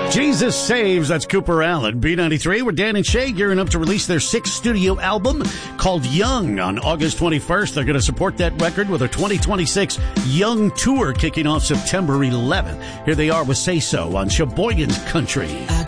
Jesus Saves, that's Cooper Allen. B93, where Dan and Shay gearing up to release their 6th studio album called Young on August 21st. They're going to support that record with their 2026 Young Tour kicking off September 11th. Here they are with Say So on Sheboygan's Country.